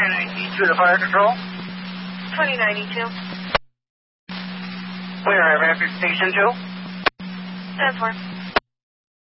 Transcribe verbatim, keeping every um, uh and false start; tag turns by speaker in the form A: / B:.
A: nine ninety-two to fire control.
B: twenty ninety-two.
A: Where, Rapid Station two?
B: ten four.